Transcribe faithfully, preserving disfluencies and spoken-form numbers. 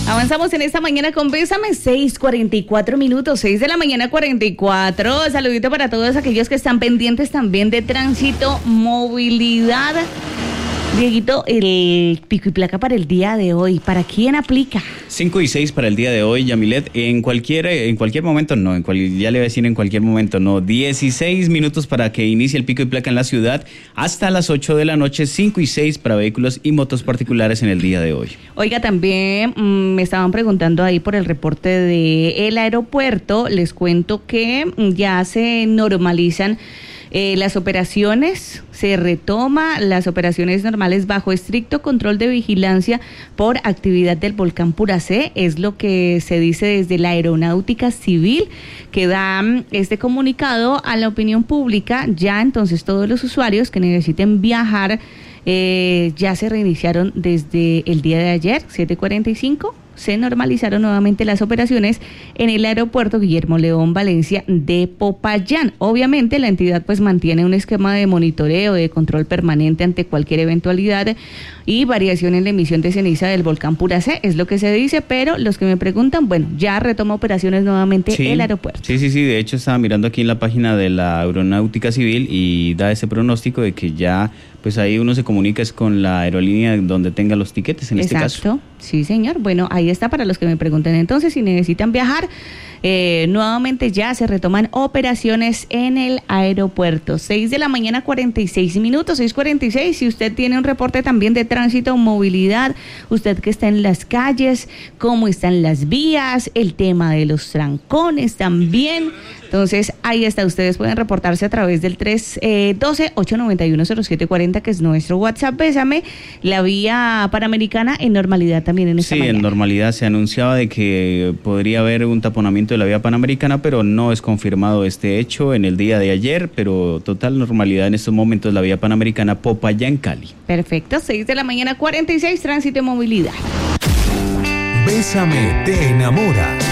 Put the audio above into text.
Avanzamos en esta mañana con Bésame, seis cuarenta y cuatro minutos, seis de la mañana cuarenta y cuatro. Saludito para todos aquellos que están pendientes también de tránsito, movilidad. Dieguito, el pico y placa para el día de hoy, ¿para quién aplica? cinco y seis para el día de hoy, Yamilet. En cualquier en cualquier momento no, en cual, ya le voy a decir en cualquier momento no. dieciséis minutos para que inicie el pico y placa en la ciudad hasta las ocho de la noche, cinco y seis para vehículos y motos particulares en el día de hoy. Oiga, también mmm, me estaban preguntando ahí por el reporte del aeropuerto. Les cuento que ya se normalizan Eh, las operaciones, se retoma las operaciones normales bajo estricto control de vigilancia por actividad del volcán Puracé, es lo que se dice desde la Aeronáutica Civil, que da este comunicado a la opinión pública. Ya entonces todos los usuarios que necesiten viajar eh, ya se reiniciaron desde el día de ayer, siete cuarenta y cinco. Se normalizaron nuevamente las operaciones en el aeropuerto Guillermo León Valencia de Popayán. Obviamente la entidad pues mantiene un esquema de monitoreo, de control permanente ante cualquier eventualidad y variación en la emisión de ceniza del volcán Puracé, es lo que se dice, pero los que me preguntan, bueno, ya retoma operaciones nuevamente sí, el aeropuerto. Sí, sí, sí, de hecho estaba mirando aquí en la página de la Aeronáutica Civil y da ese pronóstico de que ya pues ahí uno se comunica es con la aerolínea donde tenga los tiquetes en Exacto. este caso. Sí, señor. Bueno, ahí está para los que me pregunten entonces si necesitan viajar. Eh, nuevamente ya se retoman operaciones en el aeropuerto. seis de la mañana, cuarenta y seis minutos, seis cuarenta y seis. Si usted tiene un reporte también de tránsito o movilidad, usted que está en las calles, cómo están las vías, el tema de los trancones también. Entonces, ahí está, ustedes pueden reportarse a través del tres doce, ocho nueve uno, cero siete cuarenta, que es nuestro WhatsApp. Bésame, la vía panamericana en normalidad también en esta sí, mañana. Sí, en normalidad se anunciaba de que podría haber un taponamiento de la vía panamericana, pero no es confirmado este hecho en el día de ayer, pero total normalidad en estos momentos la vía panamericana Popayán, Cali. Perfecto, seis de la mañana, cuarenta y seis, tránsito y movilidad. Bésame te enamora.